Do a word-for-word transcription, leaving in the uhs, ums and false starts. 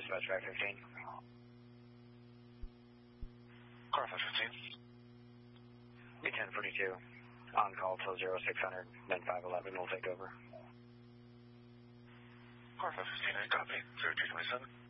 dispatch five fifteen. Car five fifteen. Be ten forty-two. On call till zero six hundred, then five eleven will take over. Car five fifteen, I copy. zero two twenty-seven.